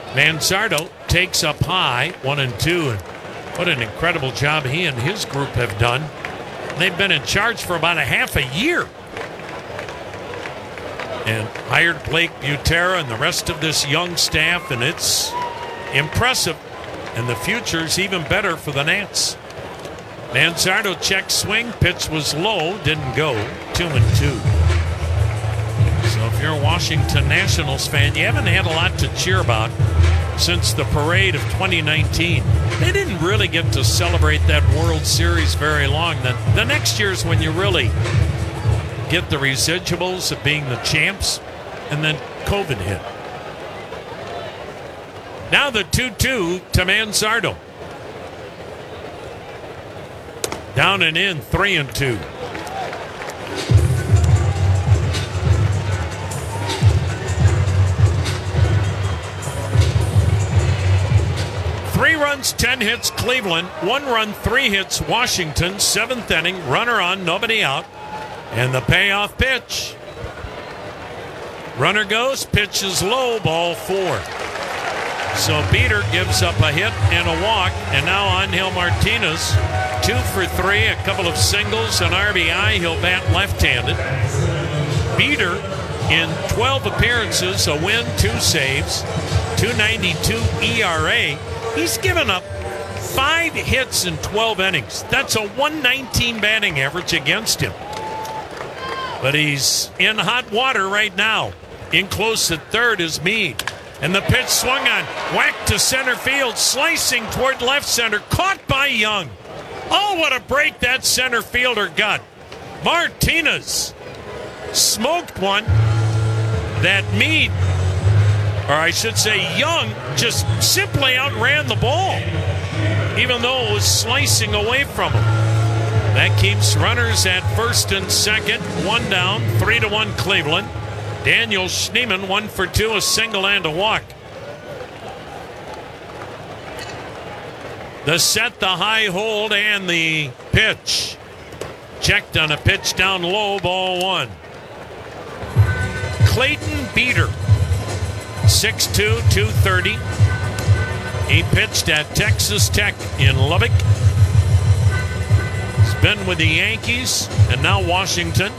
Manzardo takes up high, 1-2, and what an incredible job he and his group have done. They've been in charge for about a half a year. And hired Blake Butera and the rest of this young staff, and it's impressive. And the future's even better for the Nats. Manzardo check swing, pitch was low, didn't go, 2-2. So if you're a Washington Nationals fan, you haven't had a lot to cheer about since the parade of 2019. They didn't really get to celebrate that World Series very long. The next year's when you really get the residuals of being the champs, and then COVID hit. Now the 2-2 to Manzardo. Down and in, 3-2. Three runs, 10 hits, Cleveland. 1 run, 3 hits, Washington. 7th inning, runner on, nobody out. And the payoff pitch. Runner goes, pitch is low, ball 4. So Beater gives up a hit and a walk. And now Angel Martinez, 2 for 3, a couple of singles, an RBI. He'll bat left-handed. Beater in 12 appearances, a win, 2 saves, 2.92 ERA. He's given up 5 hits in 12 innings. That's a 119 batting average against him. But he's in hot water right now. In close at third is Meade. And the pitch swung on, whacked to center field, slicing toward left center, caught by Young. Oh, what a break that center fielder got. Martinez smoked one that Meade, or I should say Young, just simply outran the ball, even though it was slicing away from him. That keeps runners at first and second, 1 down, 3-1 Cleveland. Daniel Schneemann, 1 for 2, a single and a walk. The set, the high hold, and the pitch. Checked on a pitch down low, ball 1. Clayton Beater, 6'2", 230. He pitched at Texas Tech in Lubbock. He's been with the Yankees and now Washington.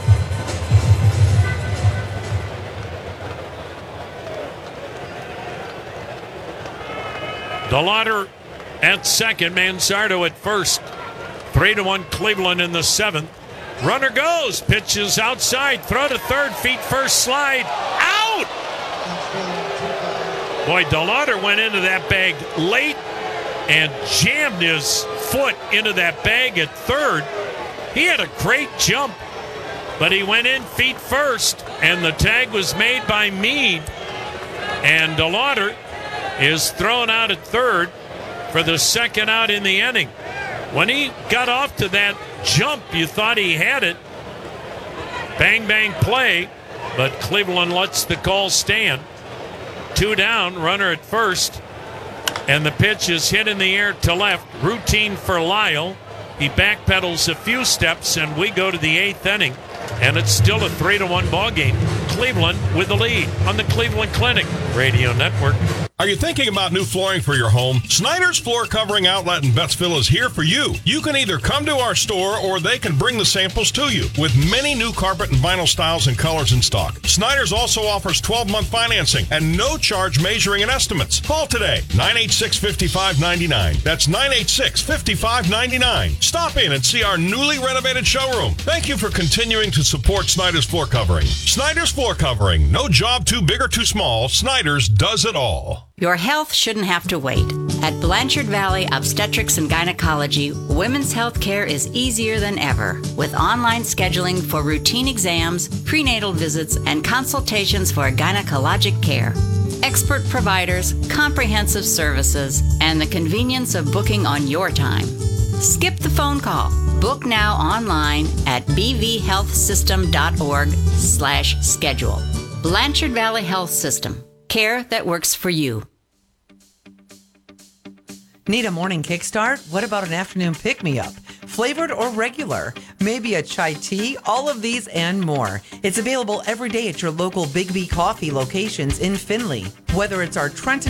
DeLauder at second, Manzardo at first. 3-1 Cleveland in the 7th. Runner goes, pitches outside, throw to third, feet first, slide, out! Boy, DeLauder went into that bag late and jammed his foot into that bag at third. He had a great jump, but he went in feet first, and the tag was made by Meade. And DeLauder is thrown out at third for the second out in the inning. When he got off to that jump, you thought he had it. Bang, bang play, but Cleveland lets the call stand. 2 down, runner at first, and the pitch is hit in the air to left. Routine for Lyle. He backpedals a few steps, and we go to the 8th inning, and it's still a 3-1 ball game. Cleveland with the lead on the Cleveland Clinic Radio Network. Are you thinking about new flooring for your home? Snyder's Floor Covering Outlet in Bettsville is here for you. You can either come to our store or they can bring the samples to you with many new carpet and vinyl styles and colors in stock. Snyder's also offers 12-month financing and no charge measuring and estimates. Call today, 986-5599. That's 986-5599. Stop in and see our newly renovated showroom. Thank you for continuing to support Snyder's Floor Covering. Snyder's Floor Covering. No job too big or too small. Snyder's does it all. Your health shouldn't have to wait. At Blanchard Valley Obstetrics and Gynecology, women's health care is easier than ever, with online scheduling for routine exams, prenatal visits, and consultations for gynecologic care. Expert providers, comprehensive services, and the convenience of booking on your time. Skip the phone call. Book now online at bvhealthsystem.org/schedule. Blanchard Valley Health System. Care that works for you. Need a morning kickstart? What about an afternoon pick-me-up? Flavored or regular? Maybe a chai tea? All of these and more. It's available every day at your local Big B Coffee locations in Findlay. Whether it's our Trenton